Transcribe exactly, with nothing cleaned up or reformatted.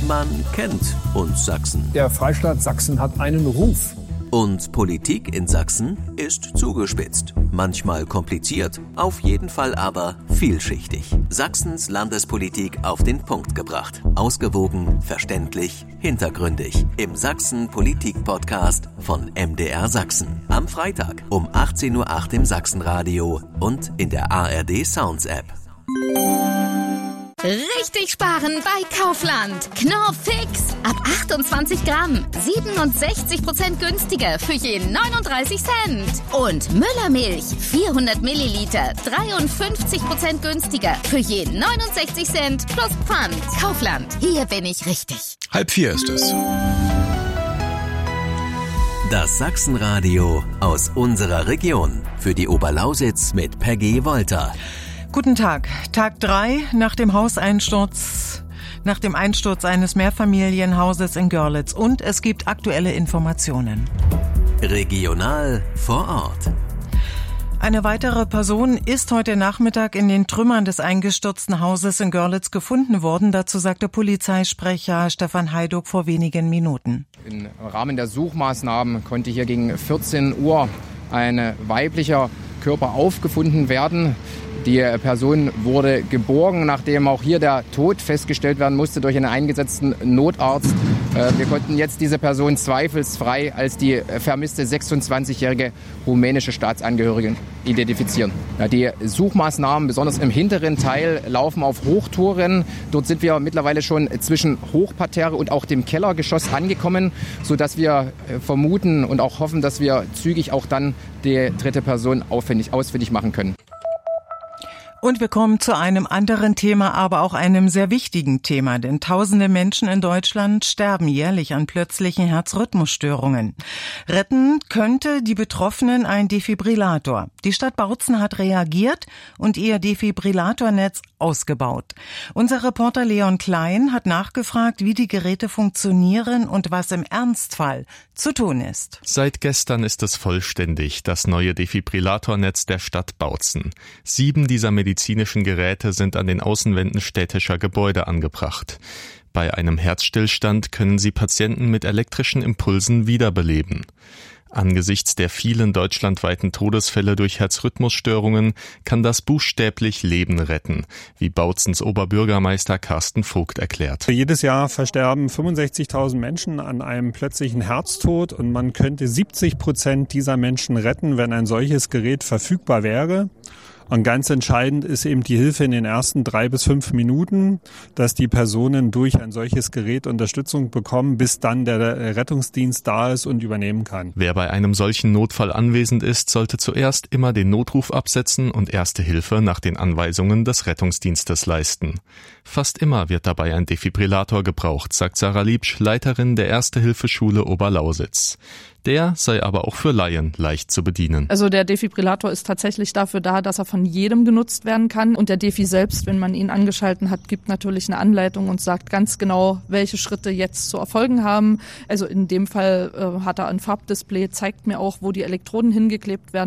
Man kennt uns Sachsen. Der Freistaat Sachsen hat einen Ruf. Und Politik in Sachsen ist zugespitzt, manchmal kompliziert, auf jeden Fall aber vielschichtig. Sachsens Landespolitik auf den Punkt gebracht. Ausgewogen, verständlich, hintergründig. Im Sachsen-Politik-Podcast von M D R Sachsen. Am Freitag um achtzehn Uhr acht im Sachsenradio und in der A R D Sounds App. Richtig sparen bei Kaufland. Knorr Fix. Ab achtundzwanzig Gramm. siebenundsechzig Prozent günstiger für je neununddreißig Cent. Und Müllermilch. vierhundert Milliliter. dreiundfünfzig Prozent günstiger für je neunundsechzig Cent plus Pfand. Kaufland. Hier bin ich richtig. Halb vier ist es. Das Sachsenradio aus unserer Region. Für die Oberlausitz mit Peggy Wolter. Guten Tag. Tag drei nach dem Hauseinsturz, nach dem Einsturz eines Mehrfamilienhauses in Görlitz. Und es gibt aktuelle Informationen. Regional vor Ort. Eine weitere Person ist heute Nachmittag in den Trümmern des eingestürzten Hauses in Görlitz gefunden worden. Dazu sagte Polizeisprecher Stefan Heiduck vor wenigen Minuten. Im Rahmen der Suchmaßnahmen konnte hier gegen vierzehn Uhr ein weiblicher Körper aufgefunden werden. Die Person wurde geborgen, nachdem auch hier der Tod festgestellt werden musste durch einen eingesetzten Notarzt. Wir konnten jetzt diese Person zweifelsfrei als die vermisste sechsundzwanzigjährige rumänische Staatsangehörige identifizieren. Die Suchmaßnahmen, besonders im hinteren Teil, laufen auf Hochtouren. Dort sind wir mittlerweile schon zwischen Hochparterre und auch dem Kellergeschoss angekommen, sodass wir vermuten und auch hoffen, dass wir zügig auch dann die dritte Person ausfindig, ausfindig machen können. Und wir kommen zu einem anderen Thema, aber auch einem sehr wichtigen Thema, denn tausende Menschen in Deutschland sterben jährlich an plötzlichen Herzrhythmusstörungen. Retten könnte die Betroffenen ein Defibrillator. Die Stadt Bautzen hat reagiert und ihr Defibrillatornetz ausgebaut. Unser Reporter Leon Klein hat nachgefragt, wie die Geräte funktionieren und was im Ernstfall zu tun ist. Seit gestern ist es vollständig, das neue Defibrillatornetz der Stadt Bautzen. Sieben dieser medizinischen Geräte sind an den Außenwänden städtischer Gebäude angebracht. Bei einem Herzstillstand können sie Patienten mit elektrischen Impulsen wiederbeleben. Angesichts der vielen deutschlandweiten Todesfälle durch Herzrhythmusstörungen kann das buchstäblich Leben retten, wie Bautzens Oberbürgermeister Carsten Vogt erklärt. Jedes Jahr versterben fünfundsechzigtausend Menschen an einem plötzlichen Herztod und man könnte siebzig Prozent dieser Menschen retten, wenn ein solches Gerät verfügbar wäre. Und ganz entscheidend ist eben die Hilfe in den ersten drei bis fünf Minuten, dass die Personen durch ein solches Gerät Unterstützung bekommen, bis dann der Rettungsdienst da ist und übernehmen kann. Wer bei einem solchen Notfall anwesend ist, sollte zuerst immer den Notruf absetzen und erste Hilfe nach den Anweisungen des Rettungsdienstes leisten. Fast immer wird dabei ein Defibrillator gebraucht, sagt Sarah Liebsch, Leiterin der Erste-Hilfe-Schule Oberlausitz. Der sei aber auch für Laien leicht zu bedienen. Also der Defibrillator ist tatsächlich dafür da, dass er von jedem genutzt werden kann. Und der Defi selbst, wenn man ihn angeschalten hat, gibt natürlich eine Anleitung und sagt ganz genau, welche Schritte jetzt zu erfolgen haben. Also in dem Fall äh, hat er ein Farbdisplay, zeigt mir auch, wo die Elektroden hingeklebt werden.